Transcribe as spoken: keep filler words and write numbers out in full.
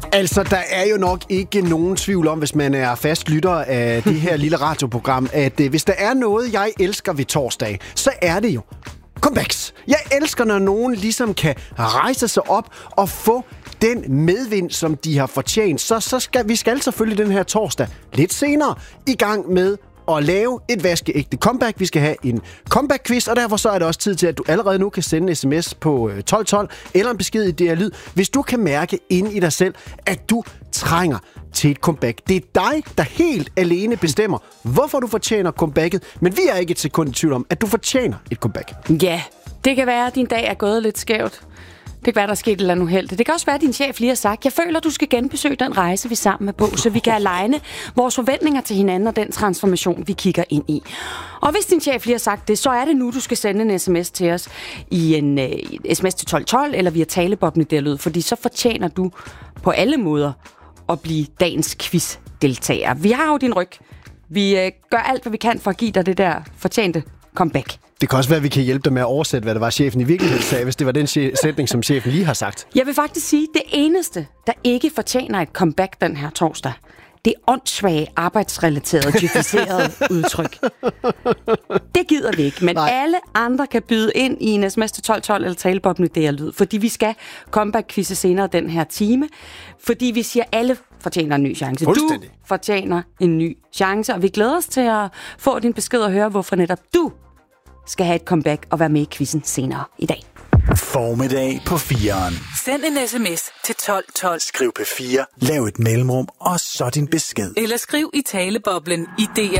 Altså, der er jo nok ikke nogen tvivl om, hvis man er fast lytter af det her lille radioprogram, at øh, hvis der er noget, jeg elsker ved torsdag, så er det jo comebacks. Jeg elsker, når nogen ligesom kan rejse sig op og få den medvind, som de har fortjent. Så, så skal vi skal selvfølgelig den her torsdag lidt senere i gang med at lave et vaskeægte comeback. Vi skal have en comeback-quiz, og derfor så er det også tid til, at du allerede nu kan sende en sms på tolv tolv eller en besked i D R Lyd, hvis du kan mærke inde i dig selv, at du trænger til et comeback. Det er dig, der helt alene bestemmer, hvorfor du fortjener comebacket, men vi er ikke et sekund i tvivl om, at du fortjener et comeback. Ja, det kan være, at din dag er gået lidt skævt. Det kan være, der er sket et eller andet uheldigt. Det kan også være, at din chef lige har sagt, jeg føler, du skal genbesøge den rejse, vi sammen er på, så vi kan aligne vores forventninger til hinanden og den transformation, vi kigger ind i. Og hvis din chef lige har sagt det, så er det nu, du skal sende en sms til os i en uh, sms til tolv tolv eller via talebobben i D R Lyd, fordi så fortjener du på alle måder at blive dagens quiz-deltager. Vi har jo din ryg. Vi uh, gør alt, hvad vi kan for at give dig det der fortjente comeback. Det kan også være, at vi kan hjælpe dig med at oversætte, hvad det var, chefen i virkeligheden sagde, hvis det var den sætning, som chefen lige har sagt. Jeg vil faktisk sige, at det eneste, der ikke fortjener et comeback den her torsdag, det er åndssvage, arbejdsrelaterede, djøficerede udtryk. Det gider vi ikke, men Nej. alle andre kan byde ind i en sms til tolv tolv eller talebobben i D R Lyd, fordi vi skal comeback-quizze senere den her time, fordi vi siger, at alle fortjener en ny chance. Du fortjener en ny chance, og vi glæder os til at få din besked og høre, hvorfor netop du skal have et comeback og være med i quizzen senere i dag. Formiddag på fireren. Send en sms til tolv tolv. Skriv P fire, lav et mellemrum og så din besked. Eller skriv i taleboblen i D R